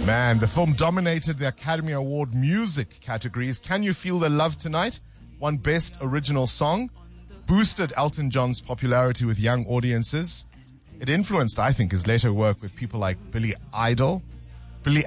Man, the film dominated the Academy Award music categories. Can You Feel the Love Tonight won Best Original Song, boosted Elton John's popularity with young audiences. It influenced, I think, his later work with people like Billy Elliot, Billy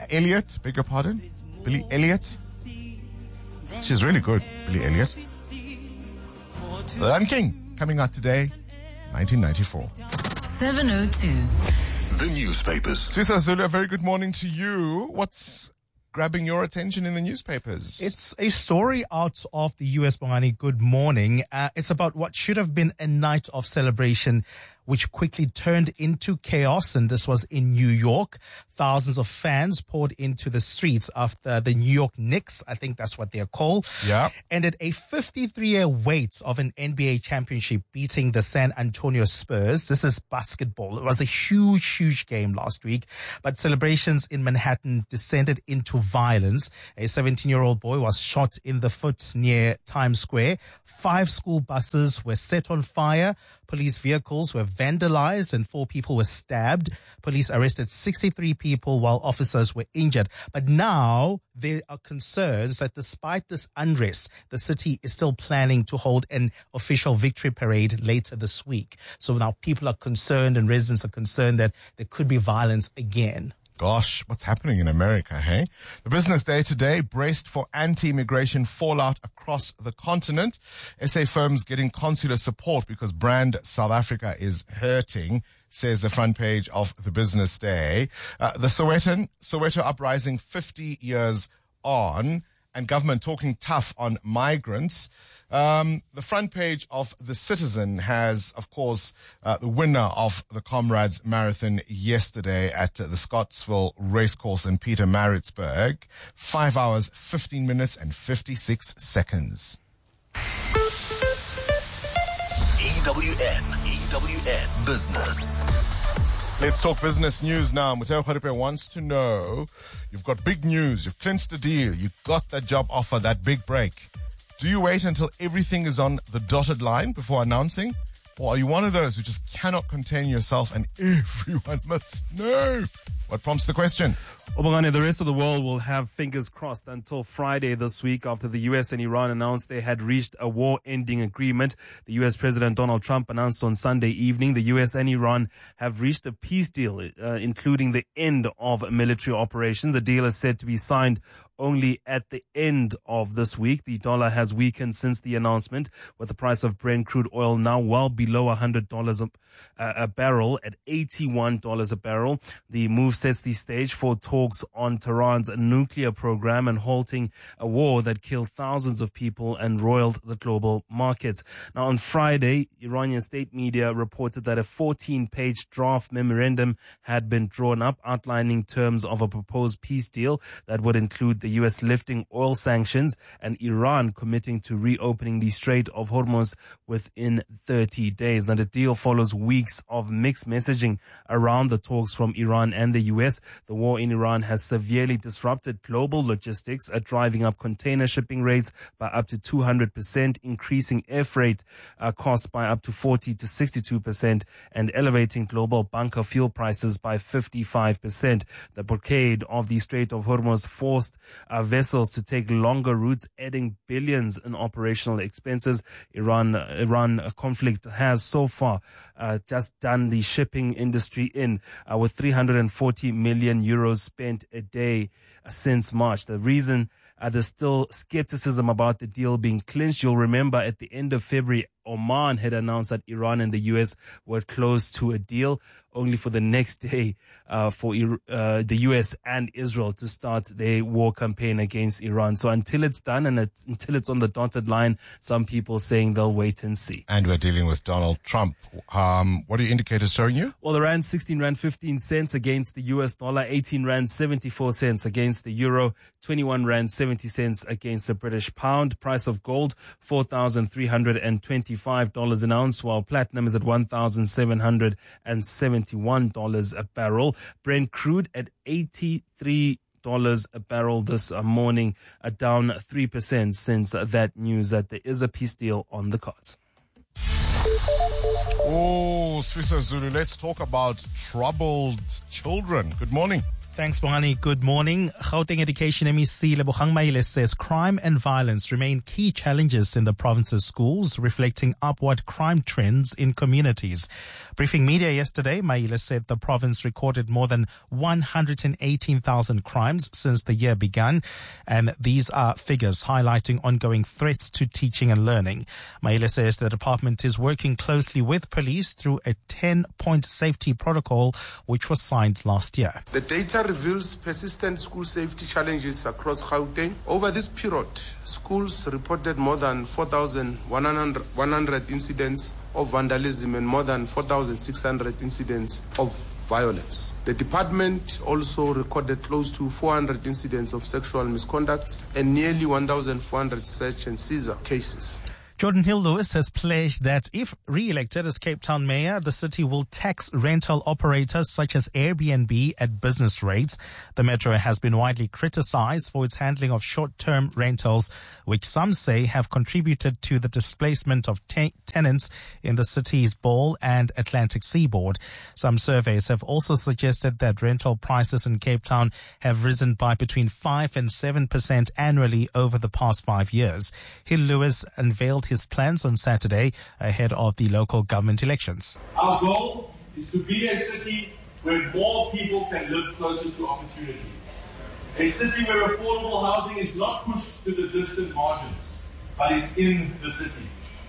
Elliot. She's really good, Billy Elliot. The Lion King, coming out today, 1994. 702. The newspapers. Swisa Zulu, a very good morning to you. What's grabbing your attention in the newspapers? It's a story out of the US, Bongani. Good morning. It's about what should have been a night of celebration, which quickly turned into chaos. And this was in New York. Thousands of fans poured into the streets after the New York Knicks, I think that's what they're called, ended a 53-year wait of an NBA championship, beating the San Antonio Spurs. This is basketball. It was a huge game last week, but celebrations in Manhattan descended into violence. A 17-year-old boy was shot in the foot near Times Square. 5 school buses were set on fire. Police vehicles were vandalized and 4 people were stabbed. Police arrested 63 people while officers were injured. But now there are concerns that despite this unrest, the city is still planning to hold an official victory parade later this week. So now people are concerned and residents are concerned that there could be violence again. Gosh, what's happening in America, hey? The Business Day today braced for anti-immigration fallout across the continent. SA firms getting consular support because brand South Africa is hurting, says the front page of the Business Day. The Soweto uprising 50 years on, and government talking tough on migrants. The front page of The Citizen has, of course, the winner of the Comrades Marathon yesterday at the Scottsville Racecourse in Pietermaritzburg. 5 hours, 15 minutes and 56 seconds. EWN Business. Let's talk business news now. Muteo Kharipe wants to know, you've got big news, you've clinched a deal, you got that job offer, that big break. Do you wait until everything is on the dotted line before announcing? Or are you one of those who just cannot contain yourself and everyone must know? What prompts the question? Obongane, the rest of the world will have fingers crossed until Friday this week after the US and Iran announced they had reached a war-ending agreement. The US President Donald Trump announced on Sunday evening the US and Iran have reached a peace deal, including the end of military operations. The deal is said to be signed only at the end of this week. The dollar has weakened since the announcement, with the price of Brent crude oil now well below $100 a barrel at $81 a barrel. The move sets the stage for talks on Tehran's nuclear program and halting a war that killed thousands of people and roiled the global markets. Now, on Friday, Iranian state media reported that a 14-page draft memorandum had been drawn up outlining terms of a proposed peace deal that would include the U.S. lifting oil sanctions and Iran committing to reopening the Strait of Hormuz within 30 days. Now, the deal follows weeks of mixed messaging around the talks from Iran and the U.S. The war in Iran has severely disrupted global logistics, driving up container shipping rates by up to 200%, increasing air freight costs by up to 40 to 62%, and elevating global bunker fuel prices by 55%. The blockade of the Strait of Hormuz forced vessels to take longer routes, adding billions in operational expenses. Iran conflict has so far just done the shipping industry in with 340 million euros spent a day since March. The reason there's still skepticism about the deal being clinched. You'll remember at the end of February, Oman had announced that Iran and the U.S. were close to a deal, only for the next day for the U.S. and Israel to start their war campaign against Iran. So until it's done and until it's on the dotted line, some people saying they'll wait and see. And we're dealing with Donald Trump. What are your indicators showing you? Well, the rand 16 rand 15 cents against the US dollar, 18 rand 74 cents against the euro, 21 rand 70 cents against the British pound. Price of gold $4,325 an ounce, while platinum is at $1,771 a barrel. Brent crude at $83 a barrel this morning, down 3% since that news that there is a peace deal on the cards. Oh, Swiss Zulu, let's talk about troubled children. Good morning. Thanks, Bongani. Good morning. Gauteng Education MEC Lebogang Maile says crime and violence remain key challenges in the province's schools, reflecting upward crime trends in communities. Briefing media yesterday, Maile said the province recorded more than 118,000 crimes since the year began, and these are figures highlighting ongoing threats to teaching and learning. Maile says the department is working closely with police through a 10-point safety protocol, which was signed last year. The data reveals persistent school safety challenges across Gauteng. Over this period, schools reported more than 4,100 incidents of vandalism and more than 4,600 incidents of violence. The department also recorded close to 400 incidents of sexual misconduct and nearly 1,400 search and seizure cases. Jordan Hill-Lewis has pledged that if re-elected as Cape Town mayor, the city will tax rental operators such as Airbnb at business rates. The metro has been widely criticized for its handling of short-term rentals, which some say have contributed to the displacement of tenants in the city's Ball and Atlantic seaboard. Some surveys have also suggested that rental prices in Cape Town have risen by between 5 and 7% annually over the past 5 years. Hill-Lewis unveiled his plans on Saturday ahead of the local government elections. Our goal is to be a city where more people can live closer to opportunity. A city where affordable housing is not pushed to the distant margins, but is in the city.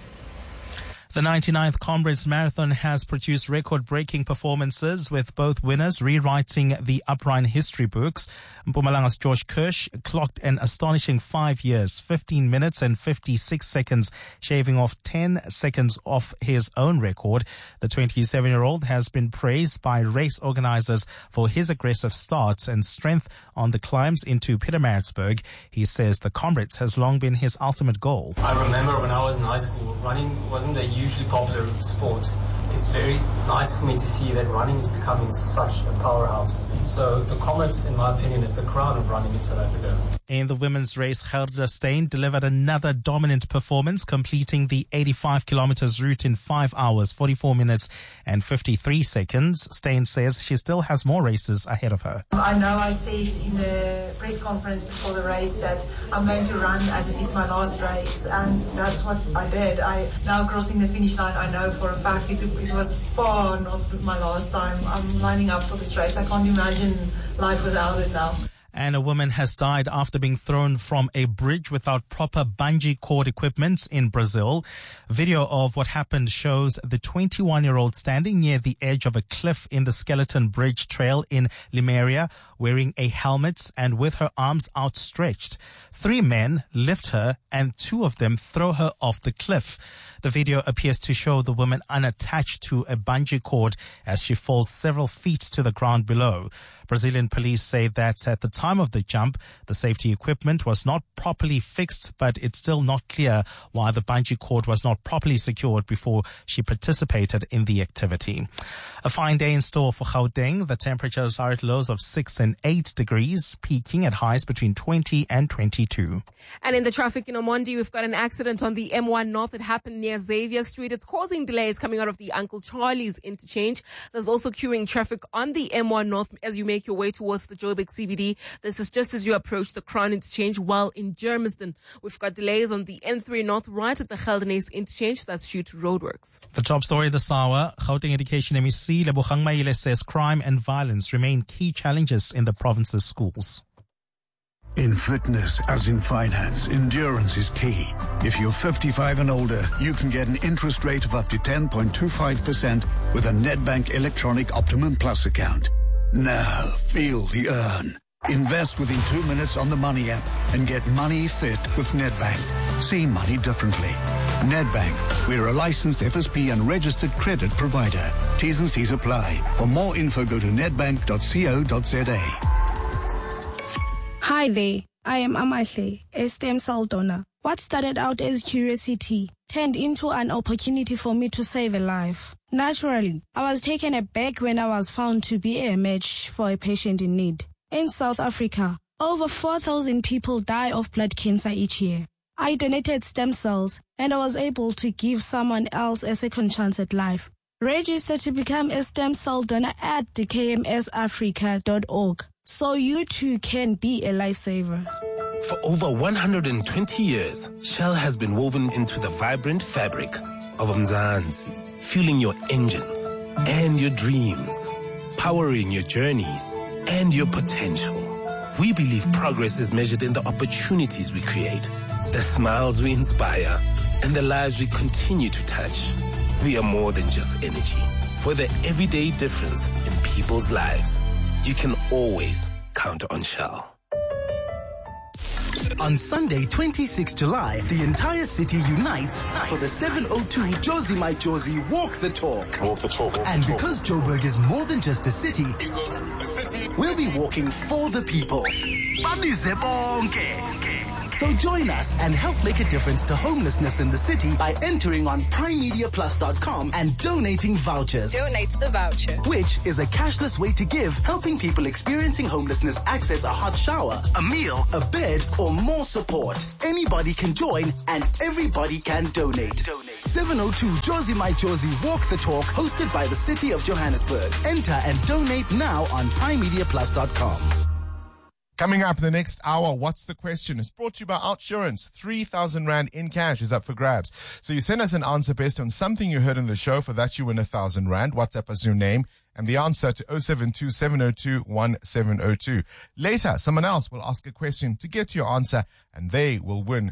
The 99th Comrades Marathon has produced record-breaking performances, with both winners rewriting the Uprhine history books. Mpumalanga's George Kirsch clocked an astonishing 5 years, 15 minutes and 56 seconds, shaving off 10 seconds off his own record. The 27-year-old has been praised by race organizers for his aggressive starts and strength on the climbs into Pietermaritzburg. He says the Comrades has long been his ultimate goal. I remember when I was in high school, running wasn't a hugely popular sport. It's very nice for me to see that running is becoming such a powerhouse. So the Comrades, in my opinion, is the crown of running in South Africa. In the women's race, Gerda Steyn delivered another dominant performance, completing the 85 kilometers route in 5 hours, 44 minutes and 53 seconds. Steyn says she still has more races ahead of her. I know I said in the press conference before the race that I'm going to run as if it's my last race, and that's what I did. Now crossing the finish line, I know for a fact it was far not my last time. I'm lining up for this race. I can't imagine life without it now. And a woman has died after being thrown from a bridge without proper bungee cord equipment in Brazil. Video of what happened shows the 21-year-old standing near the edge of a cliff in the Skeleton Bridge Trail in Limeira, wearing a helmet and with her arms outstretched. 3 men lift her and 2 of them throw her off the cliff. The video appears to show the woman unattached to a bungee cord as she falls several feet to the ground below. Brazilian police say that at the time of the jump, the safety equipment was not properly fixed, but it's still not clear why the bungee cord was not properly secured before she participated in the activity. A fine day in store for Gauteng. The temperatures are at lows of 6 and 8 degrees, peaking at highs between 20 and 22. And in the traffic in Omondi, we've got an accident on the M1 North. It happened near Xavier Street. It's causing delays coming out of the Uncle Charlie's interchange. There's also queuing traffic on the M1 North as you make your way towards the Joburg CBD. This is just as you approach the Crown interchange, while in Germiston, we've got delays on the N3 North right at the Geldenhuys interchange. That's due to roadworks. The top story this hour, Gauteng Education MEC Lebogang Maile says crime and violence remain key challenges in the province's schools. In fitness, as in finance, endurance is key. If you're 55 and older, you can get an interest rate of up to 10.25% with a Nedbank Electronic Optimum Plus account. Now, feel the earn. Invest within 2 minutes on the Money app and get money fit with Nedbank. See money differently. Nedbank, we're a licensed FSP and registered credit provider. T's and C's apply. For more info, go to nedbank.co.za. Hi there, I am Amahle, a stem cell donor. What started out as curiosity turned into an opportunity for me to save a life. Naturally, I was taken aback when I was found to be a match for a patient in need. In South Africa, over 4,000 people die of blood cancer each year. I donated stem cells and I was able to give someone else a second chance at life. Register to become a stem cell donor at thekmsafrica.org. so you too can be a lifesaver. For over 120 years, Shell has been woven into the vibrant fabric of Mzansi, fueling your engines and your dreams, powering your journeys and your potential. We believe progress is measured in the opportunities we create, the smiles we inspire, and the lives we continue to touch. We are more than just energy. For the everyday difference in people's lives, you can always count on Shell. On Sunday, 26 July, the entire city unites for the 702 Josie My Josie Walk the Talk. Walk the Talk. And because Joburg is more than just a city, we'll be walking for the people. So join us and help make a difference to homelessness in the city by entering on primemediaplus.com and donating vouchers. Donate the voucher. Which is a cashless way to give, helping people experiencing homelessness access a hot shower, a meal, a bed, or more support. Anybody can join and everybody can donate. 702 Josie My Josie Walk the Talk, hosted by the City of Johannesburg. Enter and donate now on primemediaplus.com. Coming up in the next hour, What's the Question? It's brought to you by Outsurance. 3,000 Rand in cash is up for grabs. So you send us an answer based on something you heard in the show. For that, you win 1,000 Rand. WhatsApp us your name and the answer to 072 702 1702. Later, someone else will ask a question to get your answer and they will win